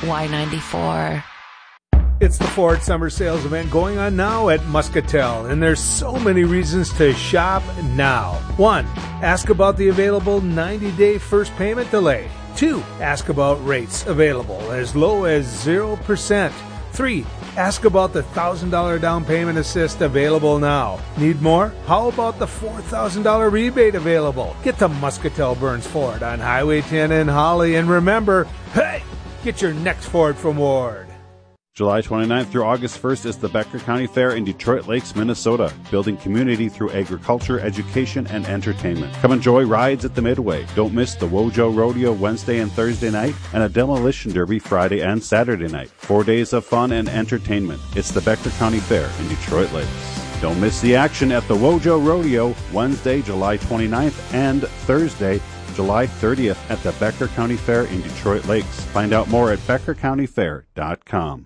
Y94. It's the Ford Summer Sales event going on now at Muscatel, and there's so many reasons to shop now. 1. Ask about the available 90-day first payment delay. 2. Ask about rates available as low as 0%. 3. Ask about the $1,000 down payment assist available now. Need more? How about the $4,000 rebate available? Get to Muscatel Burns Ford on Highway 10 in Holly, and remember, hey, get your next Ford from Ward. July 29th through August 1st is the Becker County Fair in Detroit Lakes, Minnesota, building community through agriculture, education, and entertainment. Come enjoy rides at the Midway. Don't miss the Wojo Rodeo Wednesday and Thursday night and a demolition derby Friday and Saturday night. 4 days of fun and entertainment. It's the Becker County Fair in Detroit Lakes. Don't miss the action at the Wojo Rodeo Wednesday, July 29th and Thursday, July 30th at the Becker County Fair in Detroit Lakes. Find out more at beckercountyfair.com.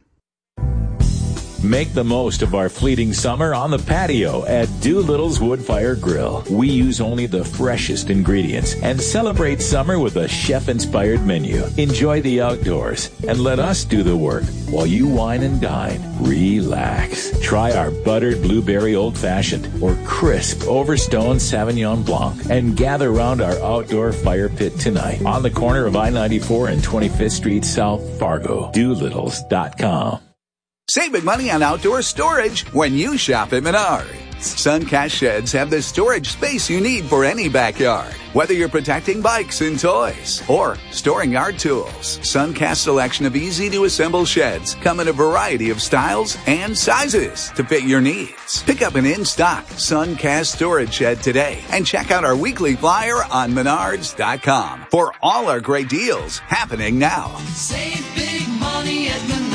Make the most of our fleeting summer on the patio at Doolittle's Woodfire Grill. We use only the freshest ingredients and celebrate summer with a chef-inspired menu. Enjoy the outdoors and let us do the work while you wine and dine. Relax. Try our buttered blueberry old-fashioned or crisp Overstone Sauvignon Blanc and gather around our outdoor fire pit tonight on the corner of I-94 and 25th Street South, Fargo. Doolittles.com. Save big money on outdoor storage when you shop at Menards. Suncast sheds have the storage space you need for any backyard. Whether you're protecting bikes and toys or storing yard tools, Suncast's selection of easy-to-assemble sheds come in a variety of styles and sizes to fit your needs. Pick up an in-stock Suncast storage shed today and check out our weekly flyer on Menards.com for all our great deals happening now. Save big money at Menards.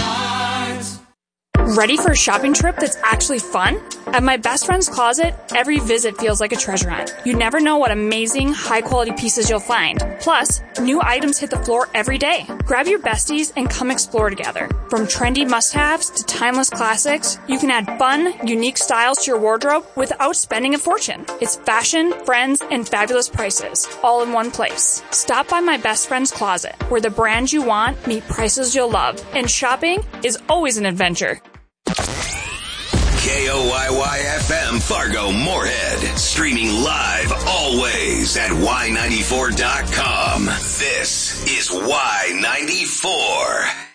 Ready for a shopping trip that's actually fun? At my best friend's closet, every visit feels like a treasure hunt. You never know what amazing, high-quality pieces you'll find. Plus, new items hit the floor every day. Grab your besties and come explore together. From trendy must-haves to timeless classics, you can add fun, unique styles to your wardrobe without spending a fortune. It's fashion, friends, and fabulous prices, all in one place. Stop by my best friend's closet, where the brands you want meet prices you'll love, and shopping is always an adventure. KOYY-FM Fargo Moorhead. Streaming live always at Y94.com. This is Y94.